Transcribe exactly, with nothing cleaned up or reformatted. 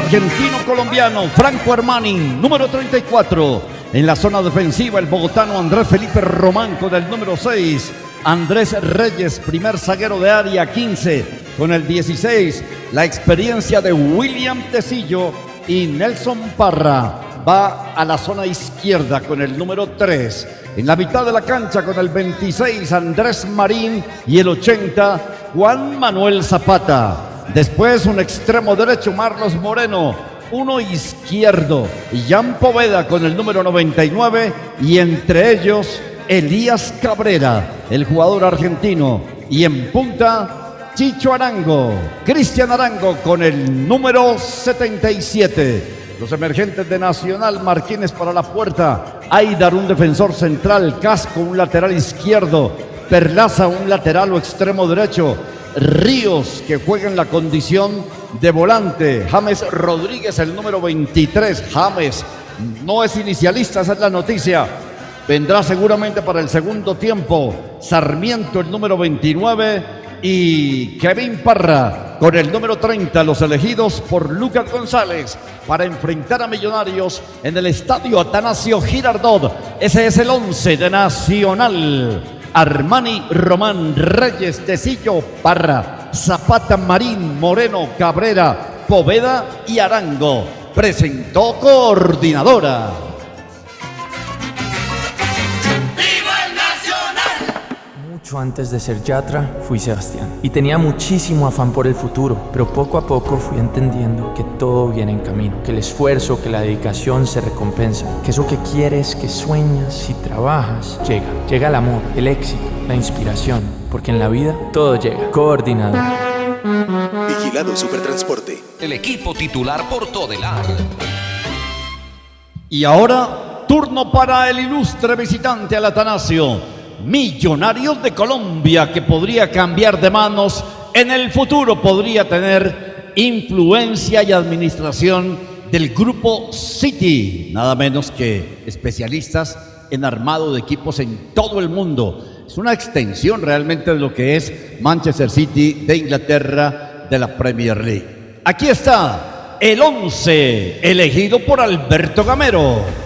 argentino-colombiano Franco Armani, número treinta y cuatro. En la zona defensiva, el bogotano Andrés Felipe Román con el número seis. Andrés Reyes, primer zaguero de área, quince. Con el dieciséis, la experiencia de William Tecillo. Y Nelson Parra va a la zona izquierda con el número tres. En la mitad de la cancha con el veintiséis, Andrés Marín. Y el ochenta, Juan Manuel Zapata. Después un extremo derecho, Marlos Moreno. Uno izquierdo, Jan Poveda con el número noventa y nueve. Y entre ellos, Elías Cabrera, el jugador argentino. Y en punta, Chicho Arango, Cristian Arango con el número setenta y siete. Los emergentes de Nacional, Martínez para la puerta, Aidar un defensor central, Casco un lateral izquierdo, Perlaza un lateral o extremo derecho, Ríos que juega en la condición de volante, James Rodríguez el número veintitrés. James no es inicialista, esa es la noticia, vendrá seguramente para el segundo tiempo. Sarmiento el número veintinueve y Kevin Parra con el número treinta, los elegidos por Lucas González para enfrentar a Millonarios en el estadio Atanasio Girardot. Ese es el once de Nacional. Armani, Román, Reyes, Tecillo, Parra, Zapata, Marín, Moreno, Cabrera, Poveda y Arango. Presentó Coordinadora. Mucho antes de ser Yatra, fui Sebastián y tenía muchísimo afán por el futuro, pero poco a poco fui entendiendo que todo viene en camino, que el esfuerzo, que la dedicación se recompensa, que eso que quieres, que sueñas, si trabajas, llega. Llega el amor, el éxito, la inspiración, porque en la vida todo llega. Coordinado. Vigilado Supertransporte. El equipo titular por Todelar. Y ahora, turno para el ilustre visitante al Atanasio. Millonarios de Colombia, que podría cambiar de manos en el futuro, podría tener influencia y administración del grupo City, nada menos que especialistas en armado de equipos en todo el mundo. Es una extensión realmente de lo que es Manchester City de Inglaterra, de la Premier League. Aquí está el once elegido por Alberto Gamero.